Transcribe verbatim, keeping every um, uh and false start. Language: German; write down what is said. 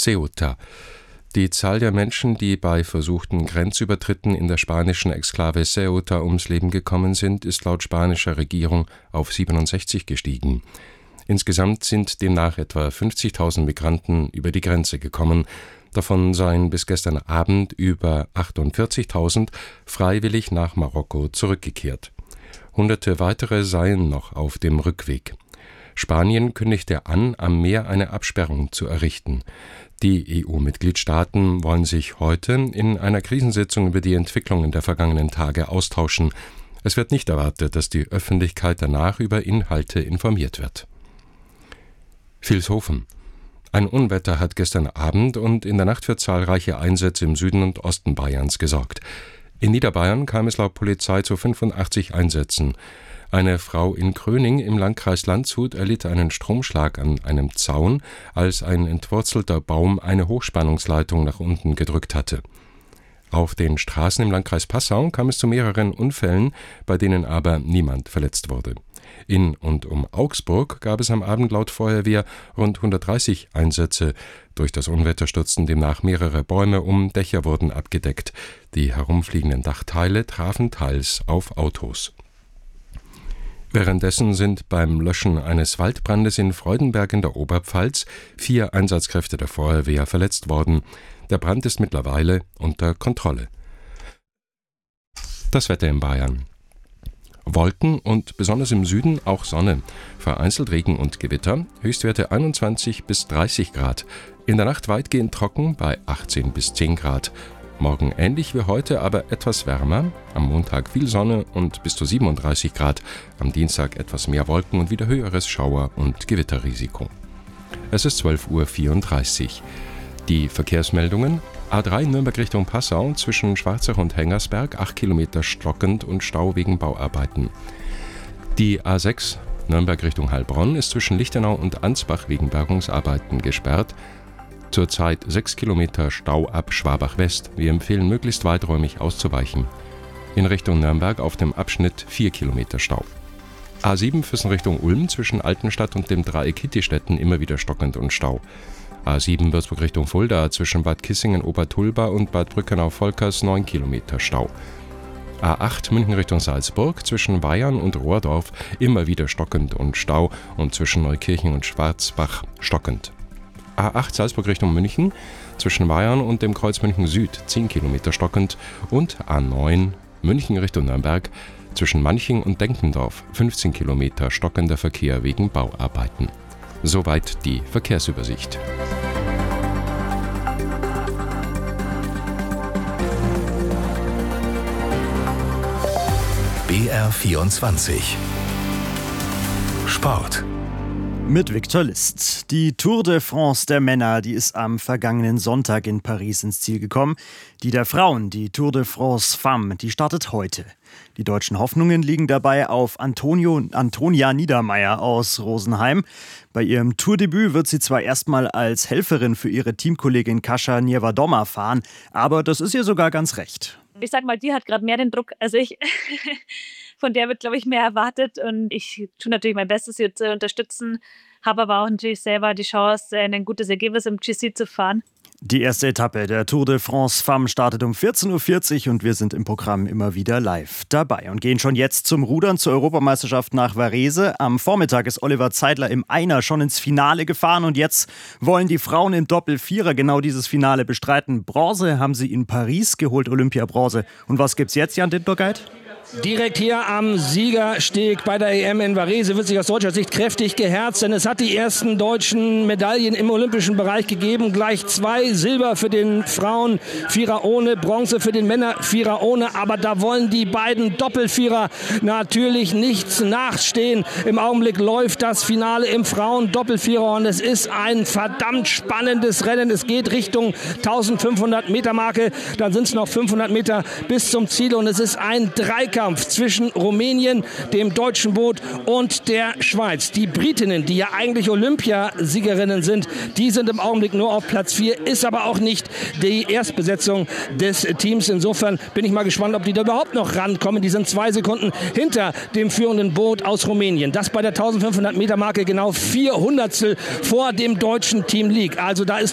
Ceuta. Die Zahl der Menschen, die bei versuchten Grenzübertritten in der spanischen Exklave Ceuta ums Leben gekommen sind, ist laut spanischer Regierung auf siebenundsechzig gestiegen. Insgesamt sind demnach etwa fünfzigtausend Migranten über die Grenze gekommen. Davon seien bis gestern Abend über achtundvierzigtausend freiwillig nach Marokko zurückgekehrt. Hunderte weitere seien noch auf dem Rückweg. Spanien kündigte an, am Meer eine Absperrung zu errichten. Die E U-Mitgliedstaaten wollen sich heute in einer Krisensitzung über die Entwicklungen der vergangenen Tage austauschen. Es wird nicht erwartet, dass die Öffentlichkeit danach über Inhalte informiert wird. Vilshofen. Ein Unwetter hat gestern Abend und in der Nacht für zahlreiche Einsätze im Süden und Osten Bayerns gesorgt. In Niederbayern kam es laut Polizei zu fünfundachtzig Einsätzen. Eine Frau in Kröning im Landkreis Landshut erlitt einen Stromschlag an einem Zaun, als ein entwurzelter Baum eine Hochspannungsleitung nach unten gedrückt hatte. Auf den Straßen im Landkreis Passau kam es zu mehreren Unfällen, bei denen aber niemand verletzt wurde. In und um Augsburg gab es am Abend laut Feuerwehr rund hundertdreißig Einsätze. Durch das Unwetter stürzten demnach mehrere Bäume um, Dächer wurden abgedeckt. Die herumfliegenden Dachteile trafen teils auf Autos. Währenddessen sind beim Löschen eines Waldbrandes in Freudenberg in der Oberpfalz vier Einsatzkräfte der Feuerwehr verletzt worden. Der Brand ist mittlerweile unter Kontrolle. Das Wetter in Bayern. Wolken und besonders im Süden auch Sonne. Vereinzelt Regen und Gewitter. Höchstwerte einundzwanzig bis dreißig Grad. In der Nacht weitgehend trocken bei achtzehn bis zehn Grad. Morgen ähnlich wie heute, aber etwas wärmer. Am Montag viel Sonne und bis zu siebenunddreißig Grad. Am Dienstag etwas mehr Wolken und wieder höheres Schauer- und Gewitterrisiko. Es ist zwölf Uhr vierunddreißig. Die Verkehrsmeldungen: A drei Nürnberg Richtung Passau zwischen Schwarzach und Hengersberg, acht Kilometer stockend und Stau wegen Bauarbeiten. Die A sechs Nürnberg Richtung Heilbronn ist zwischen Lichtenau und Ansbach wegen Bergungsarbeiten gesperrt. Zurzeit sechs Kilometer Stau ab Schwabach West. Wir empfehlen, möglichst weiträumig auszuweichen. In Richtung Nürnberg auf dem Abschnitt vier Kilometer Stau. A sieben Füssen Richtung Ulm zwischen Altenstadt und dem Dreieck Hittistetten immer wieder stockend und Stau. A sieben Würzburg Richtung Fulda zwischen Bad Kissingen, Obertulba und Bad Brückenau-Volkers neun Kilometer Stau. A acht München Richtung Salzburg zwischen Weyern und Rohrdorf immer wieder stockend und Stau und zwischen Neukirchen und Schwarzbach stockend. A acht Salzburg Richtung München zwischen Weyern und dem Kreuz München Süd zehn Kilometer stockend und A neun München Richtung Nürnberg zwischen Manching und Denkendorf fünfzehn Kilometer stockender Verkehr wegen Bauarbeiten. Soweit die Verkehrsübersicht. B R vierundzwanzig Sport. Mit Viktor List. Die Tour de France der Männer, die ist am vergangenen Sonntag in Paris ins Ziel gekommen. Die der Frauen, die Tour de France Femmes, die startet heute. Die deutschen Hoffnungen liegen dabei auf Antonio, Antonia Niedermeyer aus Rosenheim. Bei ihrem Tourdebüt wird sie zwar erstmal als Helferin für ihre Teamkollegin Kasia Niewiadoma fahren, aber das ist ihr sogar ganz recht. Ich sag mal, die hat gerade mehr den Druck als ich. Von der wird, glaube ich, mehr erwartet. Und ich tue natürlich mein Bestes, sie zu unterstützen. Habe aber auch natürlich selber die Chance, ein gutes Ergebnis im G C zu fahren. Die erste Etappe der Tour de France Femmes startet um vierzehn Uhr vierzig und wir sind im Programm immer wieder live dabei und gehen schon jetzt zum Rudern zur Europameisterschaft nach Varese. Am Vormittag ist Oliver Zeidler im Einer schon ins Finale gefahren und jetzt wollen die Frauen im Doppelvierer genau dieses Finale bestreiten. Bronze haben sie in Paris geholt, Olympiabronze. Und was gibt's jetzt, Jan Ditburgeit? Direkt hier am Siegersteg bei der E M in Varese wird sich aus deutscher Sicht kräftig geherzt, denn es hat die ersten deutschen Medaillen im olympischen Bereich gegeben. Gleich zwei Silber für den Frauen-Vierer ohne, Bronze für den Männer-Vierer ohne. Aber da wollen die beiden Doppelvierer natürlich nichts nachstehen. Im Augenblick läuft das Finale im Frauen-Doppelvierer und es ist ein verdammt spannendes Rennen. Es geht Richtung eintausendfünfhundert Meter Marke, dann sind es noch fünfhundert Meter bis zum Ziel und es ist ein Dreikampf zwischen Rumänien, dem deutschen Boot und der Schweiz. Die Britinnen, die ja eigentlich Olympiasiegerinnen sind, die sind im Augenblick nur auf Platz vier, ist aber auch nicht die Erstbesetzung des Teams. Insofern bin ich mal gespannt, ob die da überhaupt noch rankommen. Die sind zwei Sekunden hinter dem führenden Boot aus Rumänien, das bei der eintausendfünfhundert Meter Marke genau vier Hundertstel vor dem deutschen Team liegt. Also da ist